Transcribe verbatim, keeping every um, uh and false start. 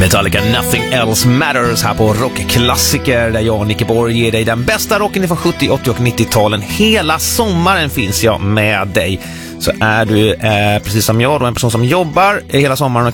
Metallica, Nothing Else Matters här på Rockklassiker, där jag och Nicke Borg ger dig den bästa rocken från sjuttio-, åttio- och nittio-talen. Hela sommaren finns jag med dig. Så är du eh, precis som jag då, en person som jobbar hela sommaren och